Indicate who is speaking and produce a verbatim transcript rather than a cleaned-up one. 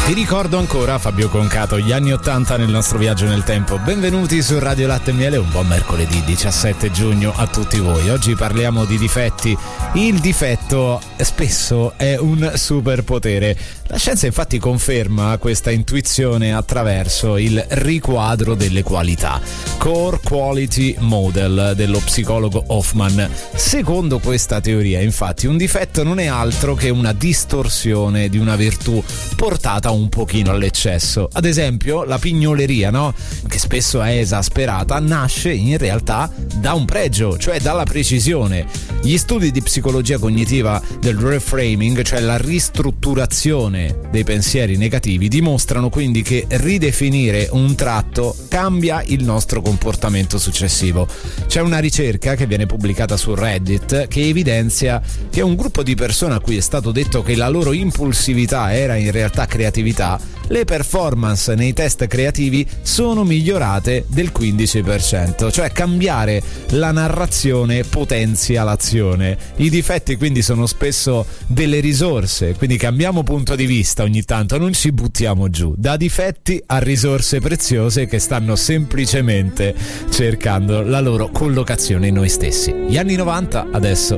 Speaker 1: Ti ricordo ancora Fabio Concato, gli anni ottanta nel nostro viaggio nel tempo. Benvenuti su Radio Latte e Miele, un buon mercoledì diciassette giugno a tutti voi. Oggi parliamo di difetti. Il difetto spesso è un superpotere. La scienza infatti conferma questa intuizione attraverso il riquadro delle qualità, Core Quality Model dello psicologo Hoffman. Secondo questa teoria, infatti, un difetto non è altro che una distorsione di una virtù portata un pochino all'eccesso. Ad esempio, la pignoleria, no? Che spesso è esasperata, nasce in realtà da un pregio, cioè dalla precisione. Gli studi di psicologia cognitiva del reframing, cioè la ristrutturazione dei pensieri negativi, dimostrano quindi che ridefinire un tratto cambia il nostro comportamento successivo. C'è una ricerca che viene pubblicata su Reddit che evidenzia che un gruppo di persone a cui è stato detto che la loro impulsività era in realtà creatività, le performance nei test creativi sono migliorate del quindici per cento, cioè cambiare la narrazione potenzia l'azione. I difetti quindi sono spesso delle risorse, quindi cambiamo punto di vista ogni tanto, non ci buttiamo giù da difetti a risorse preziose che stanno semplicemente cercando la loro collocazione in noi stessi. Gli anni novanta adesso